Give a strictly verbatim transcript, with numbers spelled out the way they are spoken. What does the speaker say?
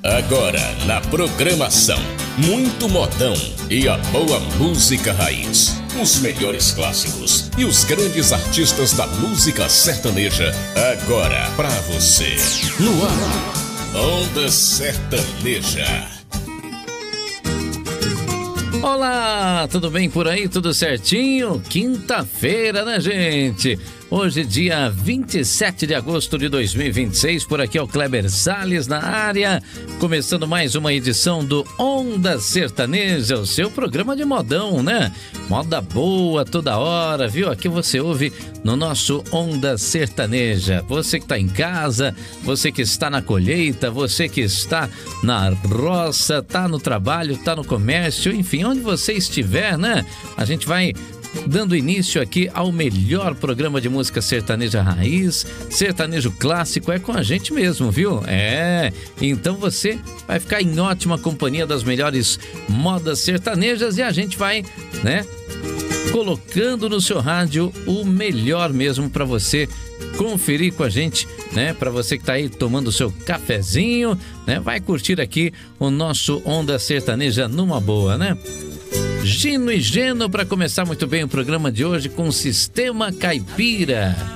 Agora na programação, muito modão e a boa música raiz. Os melhores clássicos e os grandes artistas da música sertaneja. Agora pra você. No ar, Onda Sertaneja. Olá, tudo bem por aí? Tudo certinho? Quinta-feira, né, gente? Hoje, dia vinte e sete de agosto de dois mil e vinte e seis, por aqui é o Kleber Salles na área, começando mais uma edição do Onda Sertaneja, o seu programa de modão, né? Moda boa toda hora, viu? Aqui você ouve no nosso Onda Sertaneja. Você que tá em casa, você que está na colheita, você que está na roça, tá no trabalho, tá no comércio, enfim, onde você estiver, né? A gente vai dando início aqui ao melhor programa de música sertaneja raiz, sertanejo clássico, é com a gente mesmo, viu? É, então você vai ficar em ótima companhia das melhores modas sertanejas e a gente vai, né, colocando no seu rádio o melhor mesmo para você conferir com a gente, né? Para você que tá aí tomando o seu cafezinho, né? Vai curtir aqui o nosso Onda Sertaneja numa boa, né? Gino e Geno para começar muito bem o programa de hoje com Sistema Caipira.